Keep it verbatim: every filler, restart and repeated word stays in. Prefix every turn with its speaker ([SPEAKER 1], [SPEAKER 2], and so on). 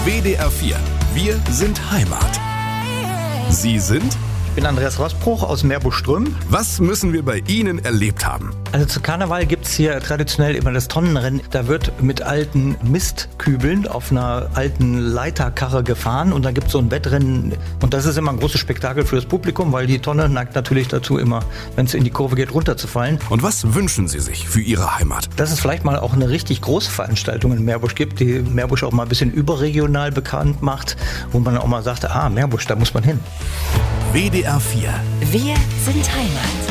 [SPEAKER 1] W D R vier. Wir sind Heimat. Sie sind?
[SPEAKER 2] Ich bin Andreas Roßbruch aus Meerbusch-Ström.
[SPEAKER 1] Was müssen wir bei Ihnen erlebt haben?
[SPEAKER 2] Also zu Karneval gibt's hier traditionell immer das Tonnenrennen. Da wird mit alten Mistkübeln auf einer alten Leiterkarre gefahren und da gibt's so ein Wettrennen. Und das ist immer ein großes Spektakel für das Publikum, weil die Tonne neigt natürlich dazu immer, wenn es in die Kurve geht, runterzufallen.
[SPEAKER 1] Und was wünschen Sie sich für Ihre Heimat?
[SPEAKER 2] Dass es vielleicht mal auch eine richtig große Veranstaltung in Meerbusch gibt, die Meerbusch auch mal ein bisschen überregional bekannt macht, wo man auch mal sagt, ah, Meerbusch, da muss man hin.
[SPEAKER 1] W D R vier.
[SPEAKER 3] Wir sind Heimat.